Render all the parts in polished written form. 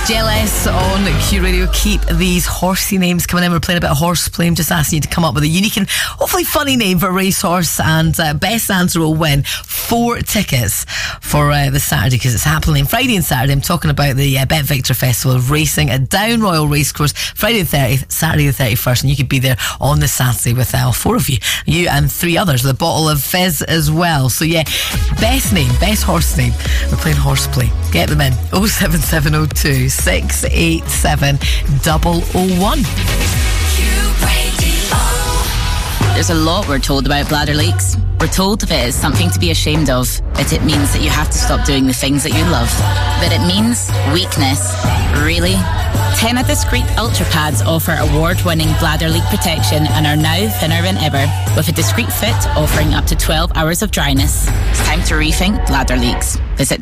JLS on Q Radio. Keep these horsey names coming in. We're playing a bit of horseplay. I'm just asking you to come up with a unique and hopefully funny name for a racehorse, and best answer will win 4 tickets for the Saturday, because it's happening Friday and Saturday. I'm talking about the Bet Victor Festival of Racing at Down Royal Racecourse, Friday the 30th, Saturday the 31st, and you could be there on the Saturday with 4 of you and 3 others with a bottle of fizz as well. So yeah, best name, best horse name. We're playing horseplay. Get them in 07702 687 001. There's a lot we're told about bladder leaks. We're told if it is something to be ashamed of, that it means that you have to stop doing the things that you love. But it means weakness. Really? Tena Discreet Ultra Pads offer award-winning bladder leak protection and are now thinner than ever, with a discreet fit offering up to 12 hours of dryness. It's time to rethink bladder leaks. Visit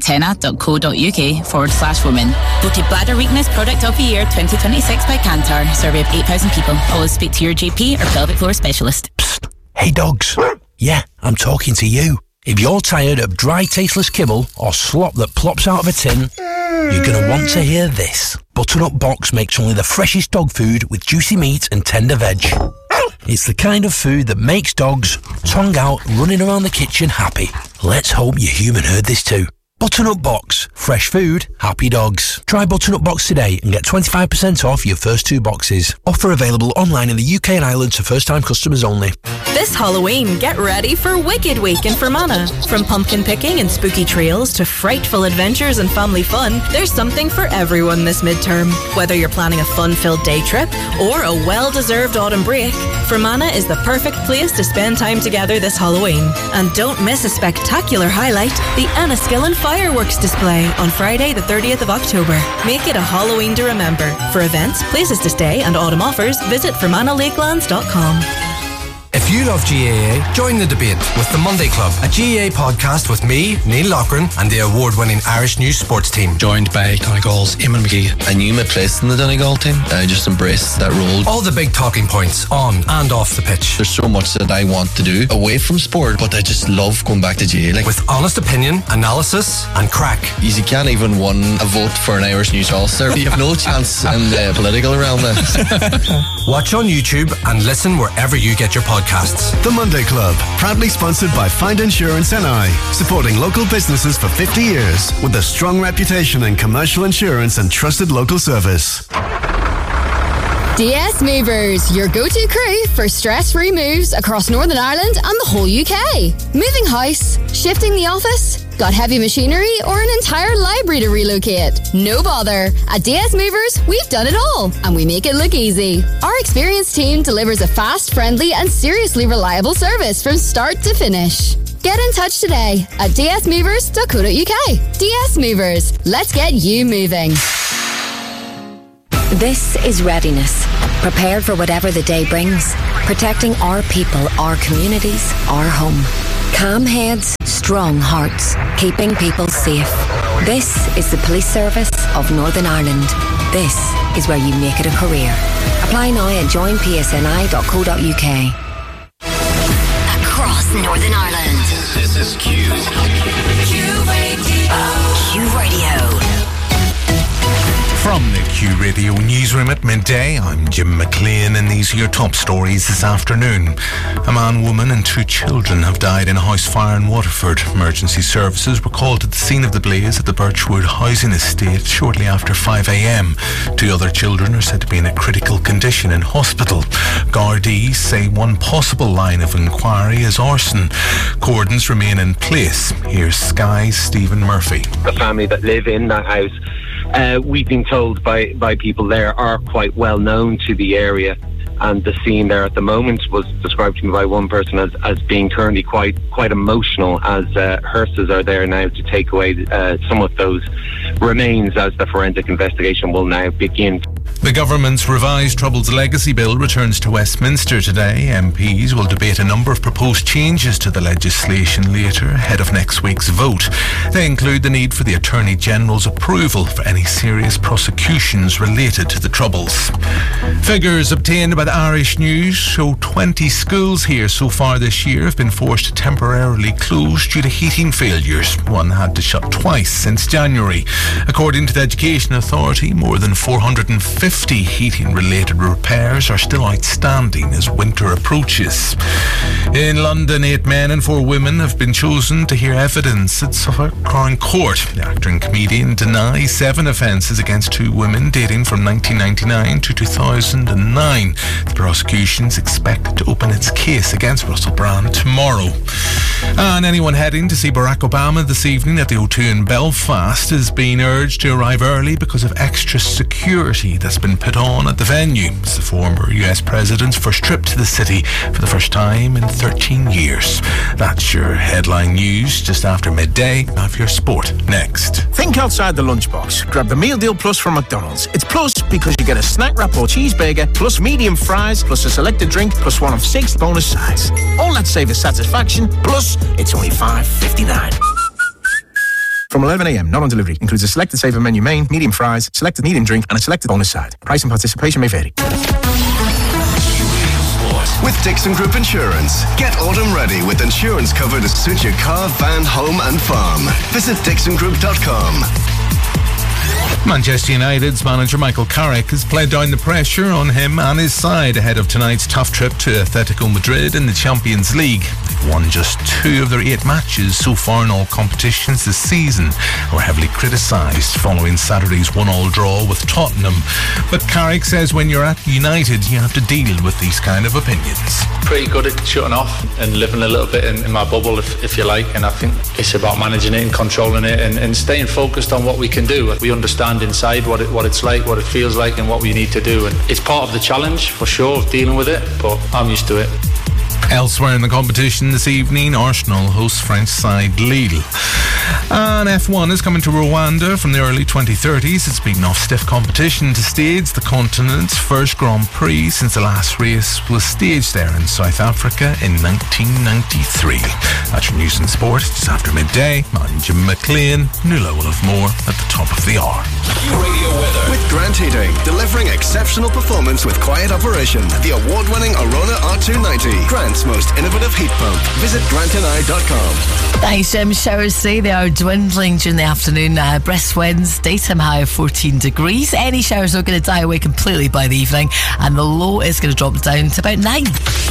tena.co.uk/women. Voted Bladder Weakness Product of the Year 2026 by Kantar. Survey of 8,000 people. Always speak to your GP or pelvic floor specialist. Psst. Hey dogs. Yeah, I'm talking to you. If you're tired of dry, tasteless kibble or slop that plops out of a tin, you're going to want to hear this. Butternut Box makes only the freshest dog food with juicy meat and tender veg. It's the kind of food that makes dogs, tongue out, running around the kitchen happy. Let's hope your human heard this too. Butternut Box. Fresh food, happy dogs. Try Butternut Box today and get 25% off your first 2 boxes. Offer available online in the UK and Ireland to first-time customers only. This Halloween, get ready for Wicked Week in Fermanagh. From pumpkin picking and spooky trails to frightful adventures and family fun, there's something for everyone this midterm. Whether you're planning a fun-filled day trip or a well-deserved autumn break, Fermanagh is the perfect place to spend time together this Halloween. And don't miss a spectacular highlight, the Enniskillen Fireworks display on Friday the 30th of October. Make it a Halloween to remember. For events, places to stay and autumn offers, visit FermanaghLakelands.com. If you love GAA, join the debate with The Monday Club, a GAA podcast with me, Neil Loughran, and the award-winning Irish News sports team. Joined by Donegal's Eamon McGee. I knew my place in the Donegal team. I just embraced that role. All the big talking points on and off the pitch. There's so much that I want to do away from sport, but I just love going back to GAA. With honest opinion, analysis and crack. You can't even win a vote for an Irish News All-Star. You have no chance in the political realm then. Watch on YouTube and listen wherever you get your podcasts. The Monday Club, proudly sponsored by Find Insurance NI, supporting local businesses for 50 years with a strong reputation in commercial insurance and trusted local service. DS Movers, your go-to crew for stress-free moves across Northern Ireland and the whole UK. Moving house, shifting the office, got heavy machinery or an entire library to relocate? No bother. At DS Movers, we've done it all, and we make it look easy. Our experienced team delivers a fast, friendly and seriously reliable service from start to finish. Get in touch today at dsmovers.co.uk. DS Movers, let's get you moving. This is readiness. Prepared for whatever the day brings. Protecting our people, our communities, our home. Calm heads, strong hearts. Keeping people safe. This is the Police Service of Northern Ireland. This is where you make it a career. Apply now at joinpsni.co.uk. Across Northern Ireland. This is Q. Q Radio. Q Radio. From the Q Radio newsroom at midday, I'm Jim McLean, and these are your top stories this afternoon. A man, woman and 2 children have died in a house fire in Waterford. Emergency services were called to the scene of the blaze at the Birchwood housing estate shortly after 5 a.m. 2 other children are said to be in a critical condition in hospital. Gardaí say one possible line of inquiry is arson. Cordons remain in place. Here's Sky's Stephen Murphy. The family that live in that house, we've been told by people there, are quite well known to the area, and the scene there at the moment was described to me by one person as being currently quite emotional, as hearses are there now to take away some of those remains as the forensic investigation will now begin. The government's revised Troubles Legacy Bill returns to Westminster today. MPs will debate a number of proposed changes to the legislation later, ahead of next week's vote. They include the need for the Attorney General's approval for any serious prosecutions related to the Troubles. Figures obtained by the Irish News show 20 schools here so far this year have been forced to temporarily close due to heating failures. One had to shut twice since January. According to the Education Authority, more than 450 heating-related repairs are still outstanding as winter approaches. In London, 8 men and 4 women have been chosen to hear evidence at Suffolk Crown Court. The actor and comedian denies 7 offences against 2 women dating from 1999 to 2009. The prosecution's expected to open its case against Russell Brand tomorrow. And anyone heading to see Barack Obama this evening at the O2 in Belfast is being urged to arrive early because of extra security that's been put on at the venue. It's the former US president's first trip to the city for the first time in 13 years. That's your headline news just after midday. Have your sport next. Think outside the lunchbox. Grab the Meal Deal Plus from McDonald's. It's plus because you get a snack wrap or cheeseburger, plus medium fries, plus a selected drink, plus one of 6 bonus sides. All that savers satisfaction, plus it's only $5.59. From 11 a.m, not on delivery. Includes a selected saver menu main, medium fries, selected medium drink, and a selected bonus side. Price and participation may vary. With Dixon Group Insurance. Get autumn ready with insurance cover to suit your car, van, home and farm. Visit dixongroup.com. Manchester United's manager Michael Carrick has played down the pressure on him and his side ahead of tonight's tough trip to Atletico Madrid in the Champions League. They've won just 2 of their 8 matches so far in all competitions this season and were heavily criticised following Saturday's 1-1 draw with Tottenham. But Carrick says when you're at United you have to deal with these kind of opinions. Pretty good at shutting off and living a little bit in my bubble if you like, and I think it's about managing it and controlling it and staying focused on what we can do. We understand inside what it's like, what it feels like and what we need to do, and it's part of the challenge for sure of dealing with it, but I'm used to it. Elsewhere in the competition this evening, Arsenal hosts French side Lille. And F1 is coming to Rwanda from the early 2030s. It's beaten off stiff competition to stage the continent's first Grand Prix since the last race was staged there in South Africa in 1993. That's your news and sport just after midday. I'm Jim McLean. Nuala will have more at the top of the hour. Radio weather. With Grant Heating, delivering exceptional performance with quiet operation. The award-winning Arona R290. Grant's most innovative heat pump. Visit grantandI.com. Thanks, Jim. Showers today, they are dwindling during the afternoon. Brisk winds, daytime high of 14 degrees. Any showers are going to die away completely by the evening, and the low is going to drop down to about 9.